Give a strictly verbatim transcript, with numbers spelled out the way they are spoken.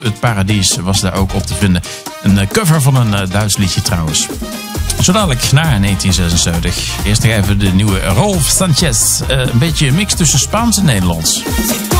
Het Paradies was daar ook op te vinden. Een cover van een Duits liedje trouwens. Zo dadelijk naar negentien zesenzeventig. Eerst nog even de nieuwe Rolf Sanchez. Uh, een beetje een mix tussen Spaans en Nederlands.